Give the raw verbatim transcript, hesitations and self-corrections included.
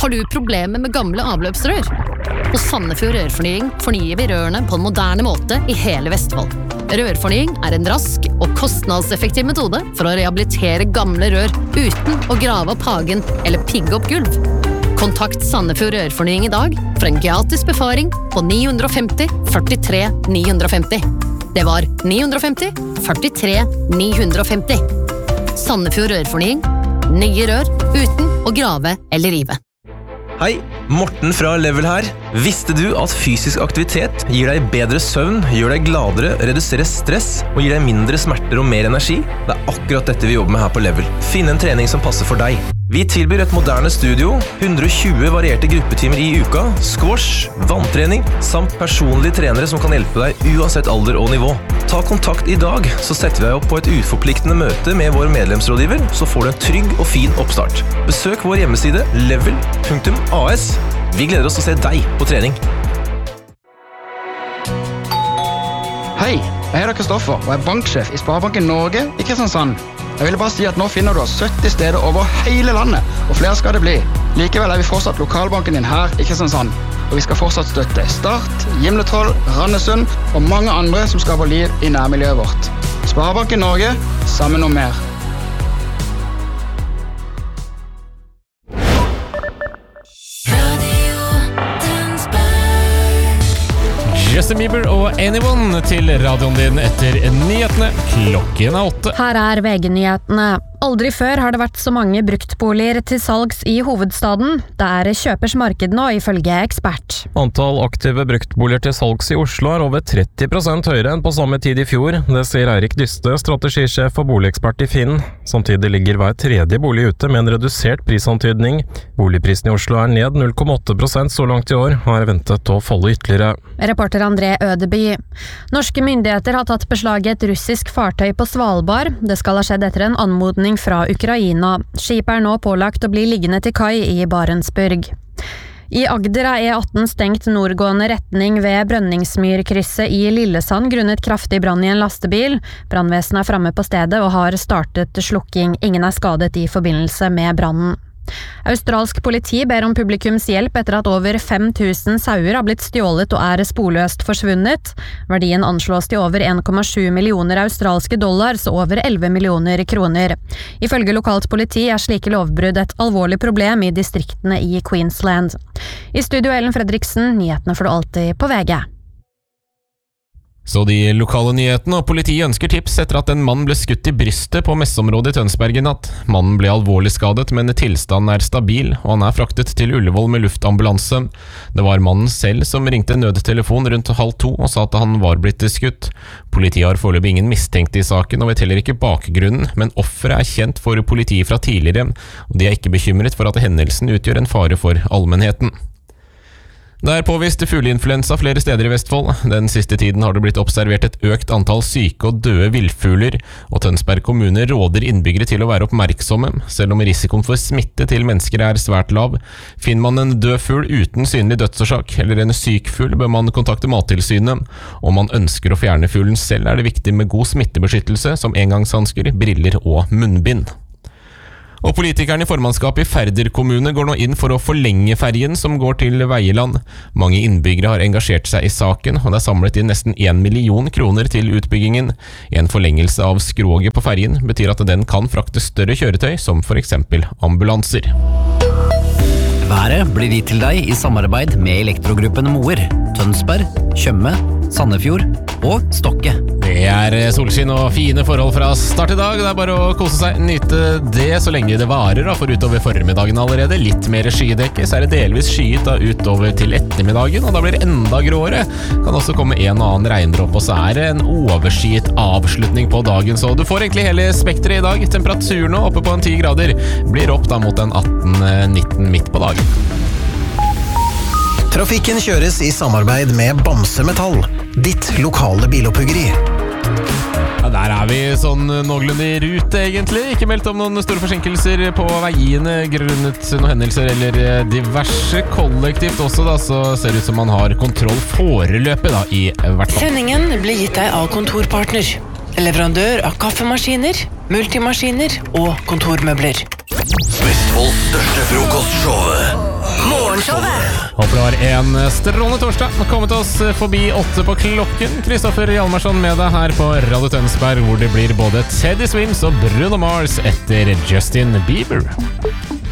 Har du problemer med gamle avløpsrør? Hos Sandefjord Rørfornying fornyer vi rørene på en moderne måte i hele Vestfold. Rørfornying er en rask og kostnadseffektiv metode for å rehabilitere gamle rør uten å grave opp hagen eller pigge opp gulv. Kontakt Sandefjord Rørfornying i dag for en gratis befaring på ni fem null, førtitre ni femti. Det var ni fem null, førtitre ni femti. Sandefjord Rørfornying. Nye rør uten å grave eller rive. Hei, Morten fra Level her. Visste du at fysisk aktivitet gir deg bedre søvn, gjør deg gladere, reduserer stress og gir deg mindre smerter og mer energi? Det er akkurat dette vi jobber med her på Level. Finn en trening som passer for deg. Vi tilbyr et moderne studio, hundre og tjue varierte gruppetimer i uka, squash, vanntrening, samt personlige trenere som kan hjelpe deg uansett alder og nivå. Ta kontakt i dag, så setter vi deg opp på et uforpliktende møte med vår medlemsrådgiver, så får du en trygg og fin oppstart. Besøk vår hjemmeside level punktum a s. Vi gleder oss til å se deg på trening. Hei, jeg heter Kristoffer og er banksjef i Sparebanken Norge i Kristiansand. Jeg vil bare si at nå finner du oss sytti steder over hele landet, og flere skal det bli. Likevel er vi fortsatt lokalbanken din her i Kristiansand, og vi skal fortsatt støtte Start, Gimletroll, Randesund og mange andre som skaper liv i nærmiljøet vårt. Sparebanken Norge, sammen om mer. Justin Bieber og Anyone til radioen din etter nyhetene. Klokken er åtte. Her er V G-nyhetene. Aldri før har det vært så mange bruktboliger til salgs i hovedstaden. Det er kjøpers marked nå, ifølge ekspert. Antall aktive bruktboliger til salgs i Oslo er over tretti prosent høyere enn på samme tid i fjor. Det sier Eirik Dyste, strategisjef og boligekspert i Finn. Samtidig ligger hver tredje bolig ute med en redusert prisantydning. Boligprisen i Oslo er ned null komma åtte prosent så langt i år, og er ventet å falle ytterligere. Reporter André Ødeby. Norske myndigheter har tatt beslag i et russisk fartøy på Svalbard. Det skal ha skjedd etter en anmodning fra Ukraina. Skipet er nå pålagt å bli liggende til kai i Barentsburg. I Agder er E atten stengt nordgående retning ved Brønningsmyrkrysset i Lillesand grunnet kraftig brann i en lastebil. Brannvesenet er framme på stedet og har startet slukking. Ingen er skadet i forbindelse med brannen. Australsk politi ber om publikums hjelp etter at over fem tusen sauer har blitt stjålet og er sporløst forsvunnet. Verdien anslås til over en komma sju millioner australske dollar, så over elleve millioner kroner. Ifølge lokalt politi er slike lovbrudd et alvorlig problem i distriktene i Queensland. I studio Ellen Fredriksen, nyhetene får du alltid på V G. Så de lokale nyhetene og politiet ønsker tips etter at en mann ble skutt i brystet på messeområdet i Tønsberg i natt. Mannen ble alvorlig skadet, men tilstanden er stabil, og han er fraktet til Ullevål med luftambulanse. Det var mannen selv som ringte nødtelefon rundt halv to og sa at han var blitt skutt. Politiet har foreløpig ingen mistenkte i saken og vet heller ikke bakgrunnen, men offeret er kjent for politiet fra tidligere, og de er ikke bekymret for at hendelsen utgjør en fare for allmennheten. Det er påvist fugleinfluensa flere steder i Vestfold. Den siste tiden har det blitt observert et økt antall syke og døde villfugler, og Tønsberg kommune råder innbyggere til å være oppmerksomme, selv om risikoen for smitte til mennesker er svært lav. Finner man en død fugl uten synlig dødsårsak, eller en syk fugl, bør man kontakte Mattilsynet. Om man ønsker å fjerne fuglen selv, er det viktig med god smittebeskyttelse, som engangshansker, briller og munnbind. Og politikerne i formannskapet i Færder kommune går nå inn for å forlenge ferjen som går til Veieland. Mange innbyggere har engasjert seg i saken, og det er samlet inn nesten en million kroner til utbyggingen. En forlengelse av skroget på ferjen betyr at den kan frakte større kjøretøy, som for eksempel ambulanser. Været blir gitt til deg i samarbeid med Elektrogruppen Moer, Tønsberg, Tjøme, Sandefjord og Stokke. Det er solskinn og fine forhold fra start i dag. Det er bare å kose seg, nyte det så lenge det varer, da, for utover formiddagen allerede. Litt mer skydekke, så er det delvis skyet da, utover til ettermiddagen, og da blir det enda gråere. Kan også komme en og annen regndråpe, og så er det en overskyet avslutning på dagen, så du får egentlig hele spektret i dag. Temperaturen nå oppe på en ti grader blir opp da mot en atten nitten midt på dagen. Trafikken kjøres i samarbeid med Bamse Metall, ditt lokale biloppuggeri. Ja, der er vi sånn noenlunde i rute egentlig. Ikke meldt om noen store forsinkelser på veiene grunnet noen hendelser eller diverse. Kollektivt også da, så ser det ut som man har kontroll foreløpet da, i hvert fall. Sendingen blir gitt deg av Kontorpartner, leverandør av kaffemaskiner, multimaskiner og kontormøbler. Vestfolds største frokostshow. Morgenshowet. Håper du har en strålende torsdag og kommet oss forbi åtte på klokken. Kristoffer Hjalmarsson med deg her på Radio Tønsberg, hvor det blir både Teddy Swims og Bruno Mars etter Justin Bieber.